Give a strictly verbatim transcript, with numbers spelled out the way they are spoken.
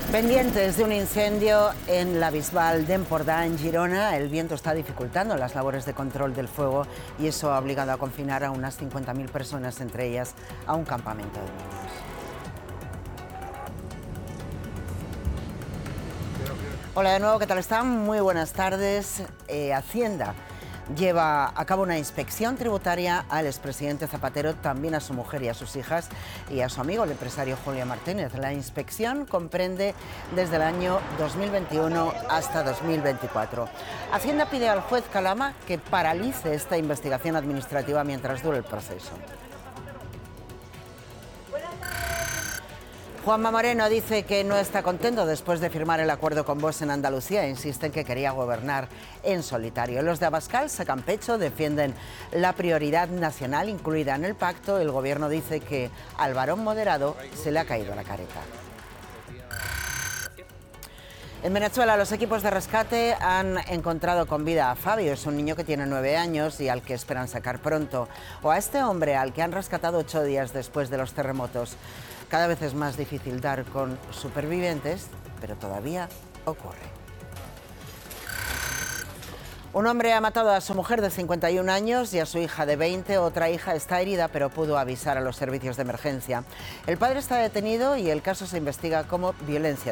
Pendientes de un incendio en la Bisbal de Empordà, en Girona. El viento está dificultando las labores de control del fuego y eso ha obligado a confinar a unas cincuenta mil personas, entre ellas a un campamento de niños. Hola de nuevo, ¿qué tal están? Muy buenas tardes. Eh, Hacienda lleva a cabo una inspección tributaria al expresidente Zapatero, también a su mujer y a sus hijas y a su amigo, el empresario Julio Martínez. La inspección comprende desde el año dos mil veintiuno hasta dos mil veinticuatro. Hacienda pide al juez Calama que paralice esta investigación administrativa mientras dure el proceso. Juanma Moreno dice que no está contento después de firmar el acuerdo con Vox en Andalucía. Insiste en que quería gobernar en solitario. Los de Abascal sacan pecho, defienden la prioridad nacional incluida en el pacto. El gobierno dice que al varón moderado se le ha caído la careta. En Venezuela, los equipos de rescate han encontrado con vida a Fabio. Es un niño que tiene nueve años y al que esperan sacar pronto. O a este hombre al que han rescatado ocho días después de los terremotos. Cada vez es más difícil dar con supervivientes, pero todavía ocurre. Un hombre ha matado a su mujer de cincuenta y un años y a su hija de veinte. Otra hija está herida, pero pudo avisar a los servicios de emergencia. El padre está detenido y el caso se investiga como violencia